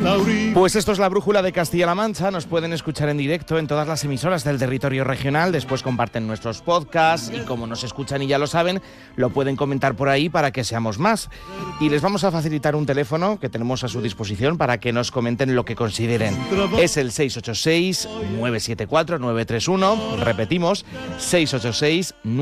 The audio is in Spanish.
Pues esto es la Brújula de Castilla-La Mancha. Nos pueden escuchar en directo en todas las emisoras del territorio regional. Después comparten nuestros podcasts y como nos escuchan y ya lo saben, lo pueden comentar por ahí para que seamos más. Y les vamos a facilitar un teléfono que tenemos a su disposición para que nos comenten lo que consideren. Es el 686-974-931. Repetimos, 686-974-931.